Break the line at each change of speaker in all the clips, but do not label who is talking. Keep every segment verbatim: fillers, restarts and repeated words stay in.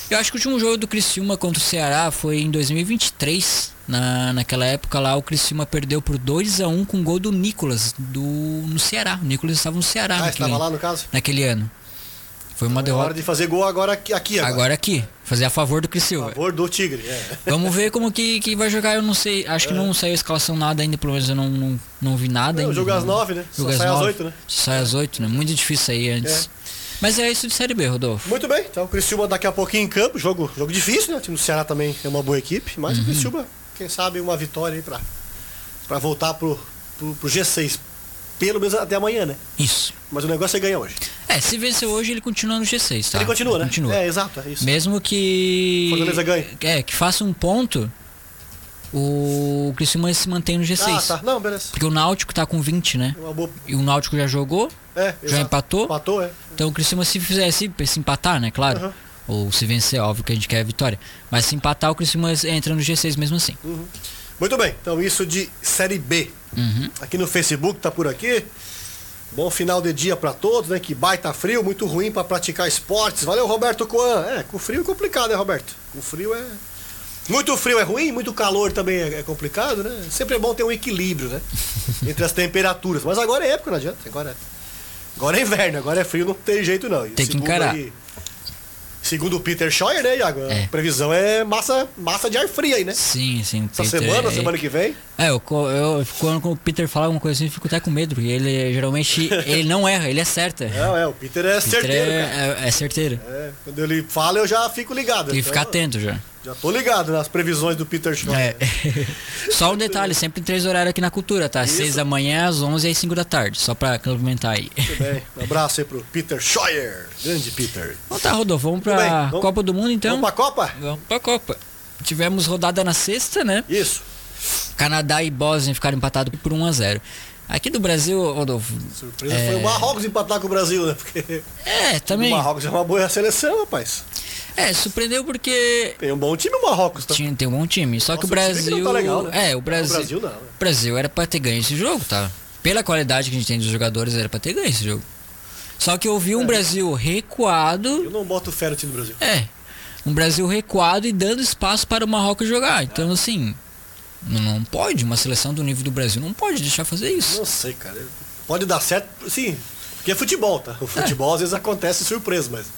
Eu acho que o último jogo do Criciúma contra o Ceará foi em dois mil e vinte e três. Na, naquela época lá, o Criciúma perdeu por dois a um com o gol do Nicolas do, no Ceará. O Nicolas estava no Ceará
Ah,
naquele,
estava lá no caso?
naquele ano. Foi uma
É
derrota.
hora de fazer gol agora aqui, aqui agora.
Agora aqui, fazer a favor do Criciúma.
A favor do Tigre, é.
Vamos ver como que, que vai jogar, eu não sei. Acho que
É.
não saiu a escalação nada ainda, pelo menos eu não, não, não vi nada
Não,
ainda.
o jogo é às nove, né?
Jogo
Só
às
sai às
nove.
oito, né?
Só sai às oito, né? Muito difícil sair antes.
É.
Mas é isso de Série B, Rodolfo.
Muito bem, então o Criciúma daqui a pouquinho em campo, jogo, jogo difícil, né? O time do Ceará também é uma boa equipe, mas
Uhum.
o Criciúma, quem sabe, uma vitória aí pra, pra voltar pro, pro, pro G seis. Pelo menos até amanhã, né?
Isso.
Mas o negócio é ganhar hoje.
É, se vencer hoje, ele continua no G seis, tá?
Ele continua, né?
Continua.
É, exato, é isso.
Mesmo que...
Fortaleza ganhe.
É, que faça um ponto, o Criciúma se mantém no G seis.
Ah, tá. Não, beleza.
Porque o Náutico tá com vinte, né?
É uma boa...
E o Náutico já jogou,
É,
já
exato.
empatou.
Empatou, é.
Então o Criciúma, se fizesse, se empatar, né? Claro.
Uhum.
Ou se vencer, óbvio que a gente quer a vitória. Mas se empatar, o Criciúma entra no G seis mesmo assim.
Uhum. Muito bem, então isso de Série B.
Uhum.
Aqui no Facebook, tá por aqui. Bom final de dia pra todos, né? Que baita frio, muito ruim pra praticar esportes. Valeu, Roberto Coan. É, com frio é complicado, né, Roberto? Com frio é... Muito frio é ruim, muito calor também é complicado, né? Sempre é bom ter um equilíbrio, né? Entre as temperaturas. Mas agora é época, não adianta. Agora é, agora é inverno, agora é frio, não tem jeito não. E
Tem que
segundo
encarar.
aí- segundo o Peter Scheuer, né, Iago?
É.
A previsão é massa, massa de ar frio aí, né?
Sim, sim.
Essa
Peter-
semana,
é-
semana que vem.
É, eu, co- eu, quando o Peter fala alguma coisa assim, eu fico até com medo, porque ele geralmente ele não erra, ele acerta.
Não, é, o Peter é
Peter
certeiro,
é,
cara.
é, é certeiro.
É, quando ele fala, eu já fico ligado.
Tem que
Então,
ficar atento já.
Já tô ligado nas previsões do Peter Scheuer.
É. Só um detalhe, sempre em três horários aqui na Cultura, tá? Às
Isso.
seis da manhã, às onze e às cinco da tarde. Só pra complementar aí.
Muito bem. Um abraço aí pro Peter Scheuer. Grande Peter.
Então tá, Rodolfo, vamos
Tudo
pra
bem, vamos-
Copa do Mundo então?
Vamos pra Copa?
Vamos pra Copa. Tivemos rodada na sexta, né?
Isso.
Canadá e Bósnia ficaram empatados por um a zero. Aqui do Brasil, Rodolfo.
Surpresa
É.
foi o Marrocos empatar com o Brasil, né? Porque
É, também.
o Marrocos é uma boa seleção, rapaz.
É, surpreendeu porque
Tem um bom time o Marrocos, tá?
tinha, tem um bom time. Só que o
Nossa, time que
Brasil.
não tá legal, né?
É, o Brasil.
O Brasil não, né?
O Brasil era pra ter ganho esse jogo, tá? Pela qualidade que a gente tem dos jogadores, era pra ter ganho esse jogo. Só que eu vi um
É.
Brasil recuado.
Eu não boto fé no time do Brasil.
É. Um Brasil recuado e dando espaço para o Marrocos jogar. Então, assim. Não, não pode. Uma seleção do nível do Brasil não pode deixar fazer isso.
Não sei, cara. Pode dar certo, sim. Porque é futebol, tá? O futebol às vezes acontece surpresa, mas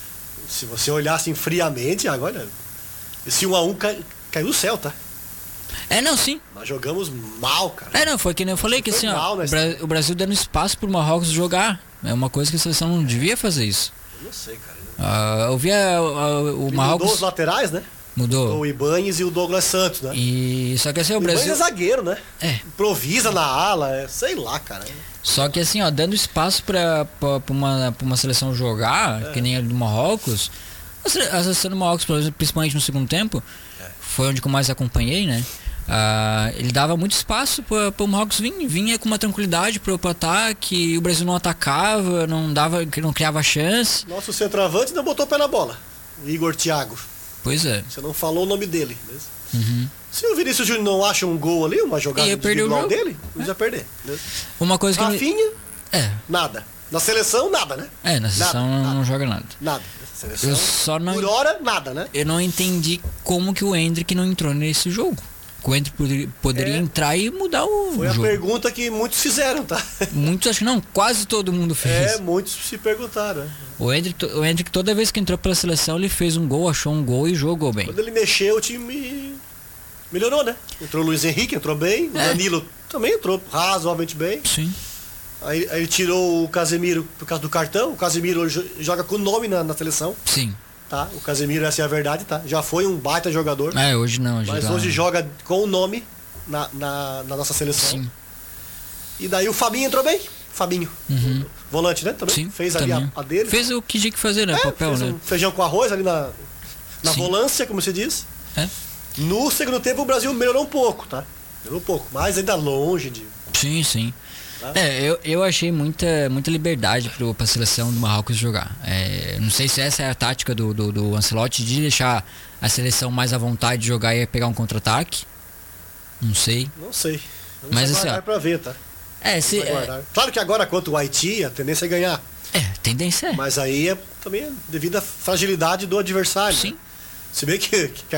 se você olhar assim friamente, agora esse um a um cai, caiu do céu, tá?
É, não, sim.
Nós jogamos mal, cara.
É, não, foi que nem eu falei que
Foi
assim, ó,
mal, né?
o, Bra- o Brasil dando espaço pro Marrocos jogar. É uma coisa que a seleção não devia fazer isso.
Eu não sei, cara.
Ah, eu vi a- a- o
Ele mudou
Marrocos.
os laterais, né?
Mudou.
O Ibanez e o Douglas Santos, né?
E só que assim, o
O Ibanez
Brasil.
é zagueiro, né?
É.
Improvisa na ala, é, sei lá, cara.
Só que assim, ó, dando espaço pra, pra, pra uma, pra uma seleção jogar,
É.
que nem a do Marrocos. A sele- a seleção do Marrocos, por exemplo, principalmente no segundo tempo,
É.
foi onde que eu mais acompanhei, né? Ah, ele dava muito espaço para o Marrocos vir, vinha com uma tranquilidade para o ataque, o Brasil não atacava, não dava, não criava chance.
Nosso centroavante ainda botou o pé na bola. O Igor Thiago.
Pois é.
Você não falou o nome dele. Né?
Uhum.
Se o Vinícius Júnior não acha um gol ali, uma jogada
Ia perder o
individual
jogo.
dele, ele ia perder. Né?
Uma coisa que me-
Rafinha,
é,
nada. Na seleção, nada, né?
é, na seleção
Nada,
não,
nada.
joga nada.
Nada. Na seleção,
Eu só não
por hora, nada, né?
eu não entendi como que o Endrick não entrou nesse jogo. O Endrick poderia, poderia
É.
entrar e mudar o
Foi a
jogo.
pergunta que muitos fizeram, tá?
Muitos, acho que não, quase todo mundo fez.
É, muitos se perguntaram. Né?
O Endrick, to- o Endrick, toda vez que entrou pela seleção, ele fez um gol, achou um gol e jogou bem.
Quando ele mexeu, o time melhorou, né? Entrou o Luiz Henrique, entrou bem. O
É.
Danilo também entrou razoavelmente bem.
Sim.
Aí, aí ele tirou o Casemiro por causa do cartão. O Casemiro hoje joga com o nome na, na seleção,
Sim.
tá? O Casemiro, essa é a verdade, tá? Já foi um baita jogador.
É, hoje não. Hoje
Mas
tá-
hoje joga com o nome na, na, na nossa seleção.
Sim.
E daí o Fabinho entrou bem. Fabinho.
Uhum.
Volante, né? Também.
Sim,
Fez ali
também.
a, a dele.
Fez o que tinha que fazer, né?
É,
Papel,
fez
né?
um feijão com arroz ali na, na
Sim.
volância, como se diz.
É.
No segundo tempo o Brasil melhorou um pouco, tá? Melhorou um pouco. Mas ainda longe de...
Sim, sim.
Tá?
É, eu, eu achei muita, muita liberdade pro, pra seleção do Marrocos jogar. É, não sei se essa é a tática do, do, do Ancelotti, de deixar a seleção mais à vontade de jogar e pegar um contra-ataque. Não sei.
Não sei. Vamos
Mas assim,
aguardar
ó,
pra ver, tá?
É, se,
Vamos
é,
aguardar. Claro que agora, contra o Haiti, a tendência é ganhar.
É, tendência é.
Mas aí é também devido à fragilidade do adversário.
Sim.
Né? Se bem que, que